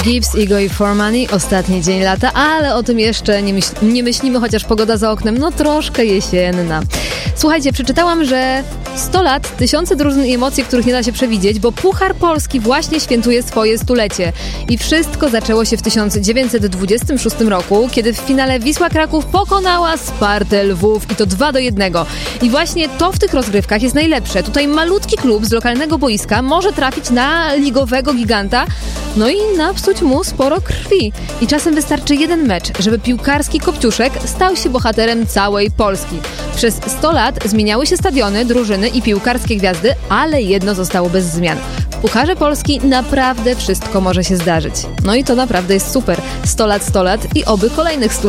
Gibbs, Ego i For Money, ostatni dzień lata, ale o tym jeszcze nie myślimy, chociaż pogoda za oknem, no troszkę jesienna. Słuchajcie, przeczytałam, że 100 lat, tysiące drużyn i emocji, których nie da się przewidzieć, bo Puchar Polski właśnie świętuje swoje stulecie. I wszystko zaczęło się w 1926 roku, kiedy w finale Wisła Kraków pokonała Spartę Lwów i to 2-1. I właśnie to w tych rozgrywkach jest najlepsze. Tutaj malutki klub z lokalnego boiska może trafić na ligowego giganta, no i napsuć mu sporo krwi. I czasem wystarczy jeden mecz, żeby piłkarski Kopciuszek stał się bohaterem całej Polski. Przez 100 lat zmieniały się stadiony, drużyny i piłkarskie gwiazdy, ale jedno zostało bez zmian. W Pucharze Polski naprawdę wszystko może się zdarzyć. No i to naprawdę jest super. 100 lat i oby kolejnych 100